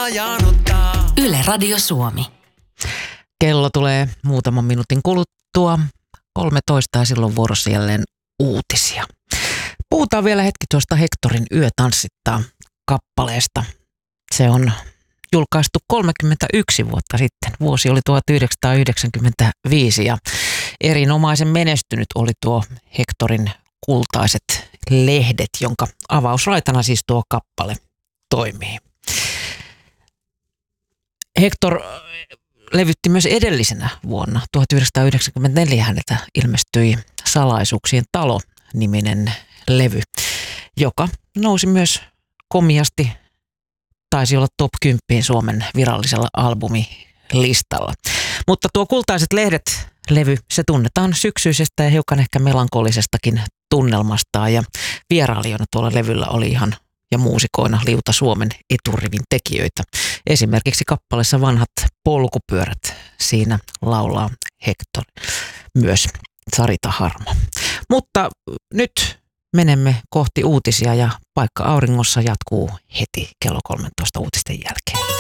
Yle Radio Suomi. Kello tulee muutaman minuutin kuluttua 13 ja silloin vuorossa jälleen uutisia. Puhutaan vielä hetki tuosta Hectorin Yö tanssittaa -kappaleesta. Se on julkaistu 31 vuotta sitten. Vuosi oli 1995 ja erinomaisen menestynyt oli tuo Hectorin Kultaiset lehdet, jonka avausraitana siis tuo kappale toimii. Hector levytti myös edellisenä vuonna 1994 häneltä ilmestyi Salaisuuksien talo-niminen levy, joka nousi myös komiasti, taisi olla top 10 Suomen virallisella albumilistalla. Mutta tuo Kultaiset lehdet-levy, se tunnetaan syksyisestä ja hiukan ehkä melankolisestakin tunnelmastaan ja vierailijana tuolla levyllä oli ihan ja muusikoina liuta Suomen eturivin tekijöitä. Esimerkiksi kappaleessa Vanhat polkupyörät, siinä laulaa Hector, myös Sarita Harmo. Mutta nyt menemme kohti uutisia ja Paikka auringossa jatkuu heti kello 13 uutisten jälkeen.